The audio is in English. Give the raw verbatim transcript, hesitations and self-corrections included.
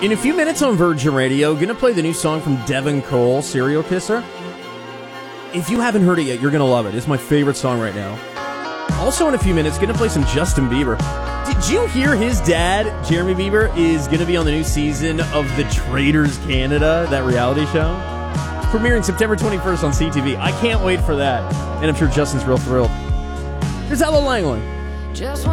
In a few minutes on Virgin Radio, going to play the new song from Devin Cole, Serial Kisser. If you haven't heard it yet, you're going to love it. It's my favorite song right now. Also in a few minutes, going to play some Justin Bieber. Did you hear his dad, Jeremy Bieber, is going to be on the new season of The Traitors Canada, that reality show? Premiering September twenty-first on C T V. I can't wait for that. And I'm sure Justin's real thrilled. Here's Ella Langley. Just